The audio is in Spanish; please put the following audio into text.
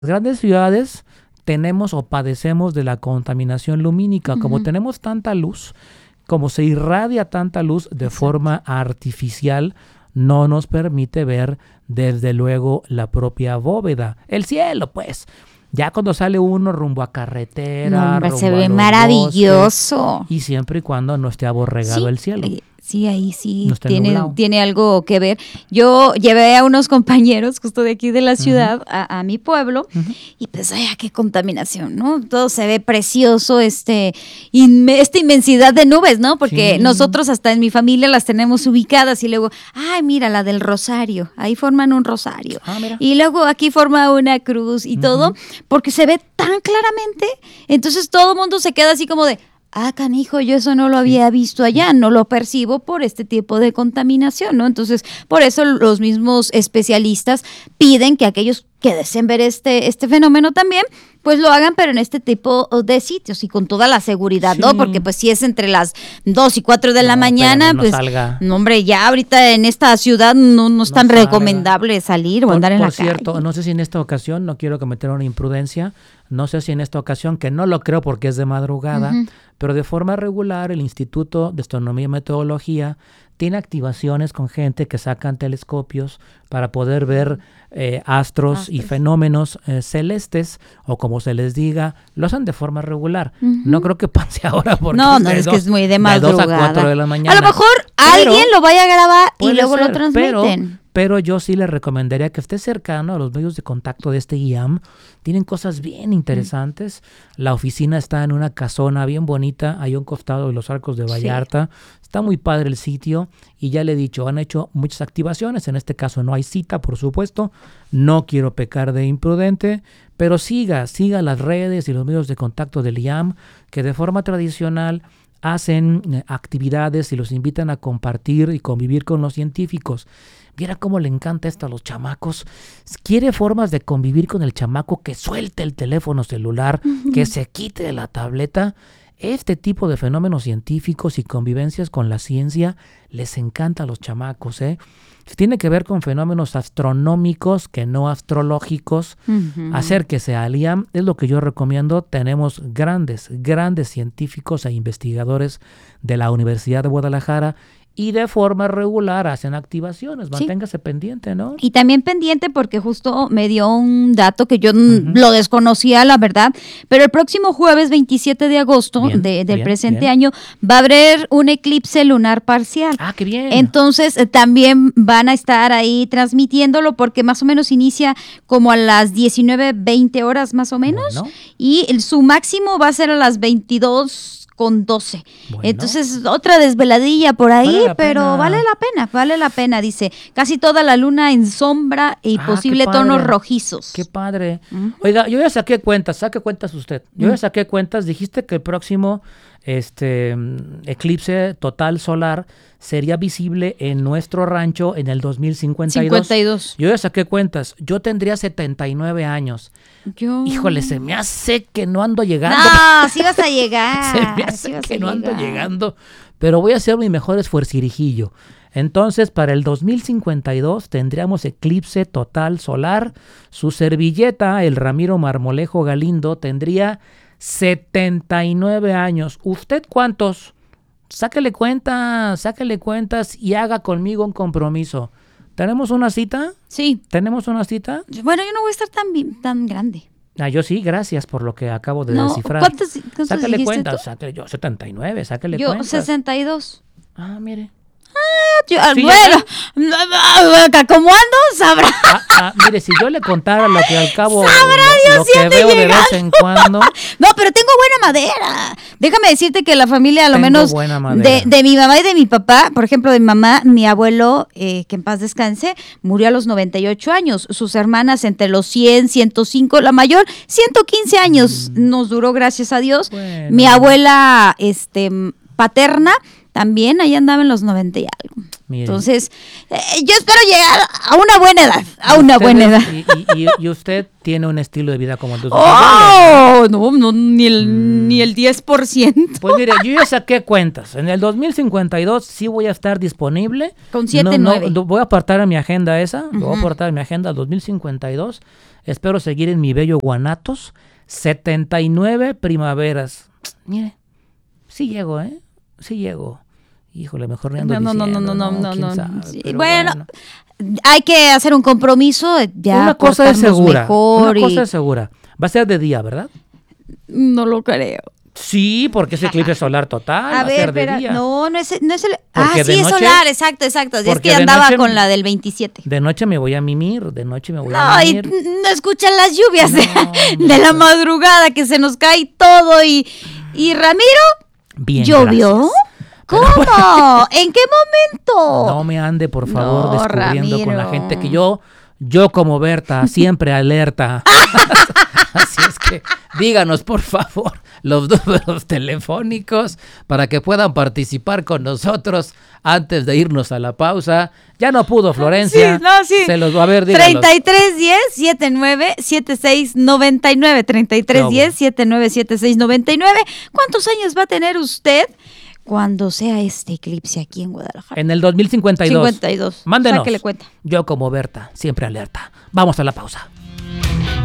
grandes ciudades tenemos o padecemos de la contaminación lumínica. Como tenemos tanta luz, como se irradia tanta luz de forma artificial, no nos permite ver desde luego la propia bóveda, el cielo pues. Ya cuando sale uno rumbo a carretera, hombre, rumbo se a ve los maravilloso. bosques, y siempre y cuando no esté aborregado el cielo. Sí, ahí sí No está nublado. tiene algo que ver. Yo llevé a unos compañeros justo de aquí de la ciudad a mi pueblo y pues, ay, qué contaminación, ¿no? Todo se ve precioso, esta inmensidad de nubes, ¿no? Porque nosotros hasta en mi familia las tenemos ubicadas y luego, ay, mira, la del rosario, ahí forman un rosario. Mira. Y luego aquí forma una cruz y todo, porque se ve tan claramente, entonces todo el mundo se queda así como de, canijo, yo eso no lo había visto allá, no lo percibo por este tipo de contaminación, ¿no? Entonces, por eso los mismos especialistas piden que aquellos que deseen ver este fenómeno también, pues lo hagan, pero en este tipo de sitios y con toda la seguridad, ¿no? Porque pues si es entre las 2 y 4 de la mañana, pues, no, hombre, ya ahorita en esta ciudad no es tan recomendable salir o andar en la calle. Por cierto, no sé si en esta ocasión, no quiero cometer una imprudencia, no sé si en esta ocasión, que no lo creo porque es de madrugada, pero de forma regular el Instituto de Astronomía y Meteorología tiene activaciones con gente que sacan telescopios para poder ver astros y fenómenos celestes, o como se les diga, lo hacen de forma regular. No creo que pase ahora porque es que es muy de madrugada. De 2 a 4 de la mañana. A lo mejor alguien lo vaya a grabar y luego lo transmiten. Pero yo sí le recomendaría que esté cercano a los medios de contacto de este IAM. Tienen cosas bien interesantes. La oficina está en una casona bien bonita, ahí a un costado de los Arcos de Vallarta. Está muy padre el sitio y ya le he dicho, han hecho muchas activaciones. En este caso no hay cita, por supuesto. No quiero pecar de imprudente, pero siga las redes y los medios de contacto del IAM, que de forma tradicional hacen actividades y los invitan a compartir y convivir con los científicos. Viera cómo le encanta esto a los chamacos. Quiere formas de convivir con el chamaco, que suelte el teléfono celular, que se quite de la tableta. Este tipo de fenómenos científicos y convivencias con la ciencia les encanta a los chamacos, ¿eh? Tiene que ver con fenómenos astronómicos que no astrológicos. Acérquese al IAM, es lo que yo recomiendo. Tenemos grandes científicos e investigadores de la Universidad de Guadalajara y de forma regular hacen activaciones. Manténgase pendiente, ¿no? Y también pendiente porque justo me dio un dato que yo lo desconocía, la verdad, pero el próximo jueves 27 de agosto del presente año va a haber un eclipse lunar parcial. ¡Qué bien! Entonces también van a estar ahí transmitiéndolo porque más o menos inicia como a las 19:20 horas más o menos, y su máximo va a ser a las 22:12. Entonces otra desveladilla por ahí, pero vale la pena, dice, casi toda la luna en sombra y posible tonos rojizos. ¡Qué padre! Oiga, yo ya saqué cuentas, saque cuentas usted. Yo ya saqué cuentas, dijiste que el próximo eclipse total solar sería visible en nuestro rancho en el 2052. Yo ya saqué cuentas, yo tendría 79 años. Híjole, se me hace que no ando llegando. No, sí vas a llegar. Se me hace que no ando llegando, pero voy a hacer mi mejor esfuercirijillo. Entonces, para el 2052 tendríamos eclipse total solar. Su servilleta, el Ramiro Marmolejo Galindo, tendría 79 años. ¿Usted cuántos? Sáquele cuentas y haga conmigo un compromiso. ¿Tenemos una cita? Sí. ¿Tenemos una cita? Bueno, yo no voy a estar tan grande. Yo sí, gracias por lo que acabo de descifrar. ¿Cuántos sáquele cuentas, yo 79, sáquele cuentas. Yo 62. Mire. Bueno, ¿cómo ando? Sabrá. Mire, si yo le contara lo que al cabo lo que veo de vez en cuando. No, pero tengo buena madera. Déjame decirte que la familia, a lo menos de mi mamá y de mi papá, por ejemplo, de mi mamá, mi abuelo, que en paz descanse, murió a los 98 años. Sus hermanas entre los 100, 105, la mayor, 115 años nos duró, gracias a Dios. Bueno. Mi abuela, paterna, también ahí andaba en los 90 y algo. Mire. Entonces, yo espero llegar a una buena edad, a una buena edad. Y usted tiene un estilo de vida como el de sus ¡Oh! No, ni el 10%. Pues mire, yo ya saqué cuentas. En el 2052 sí voy a estar disponible. Con 7, 9. Voy a apartar a mi agenda esa. Voy a apartar a mi agenda al 2052. Espero seguir en mi bello Guanatos. 79 primaveras. Mire, sí llego, ¿eh? Sí llego. Híjole, mejor me ando diciendo. No. Sabe, Sí, pero bueno, hay que hacer un compromiso. Ya una cosa es segura. mejor Una cosa es segura. Va a ser de día, ¿verdad? No lo creo. Sí, porque es eclipse solar total. A va a ser ver, de día. no es el. Porque de Sí, es noche- solar, exacto. Es porque que de andaba noche- con la del 27. De noche me voy a mimir. No, y no escuchan las lluvias No, de la madrugada, que se nos cae todo. Y Ramiro, Bien, ¿llovió? gracias. ¿Cómo? ¿En qué momento? No me ande, por favor, No, descubriendo con la Ramiro. gente que yo como Berta, siempre alerta. Así es que díganos, por favor, los números telefónicos para que puedan participar con nosotros antes de irnos a la pausa. Ya no pudo Florencia. Sí. Se los va a ver, díganos. 3310-797699. 3310-797699. ¿Cuántos años va a tener usted cuando sea este eclipse aquí en Guadalajara? En el 2052. 52. Mándenos. Sáquele cuenta. Yo como Berta, siempre alerta. Vamos a la pausa.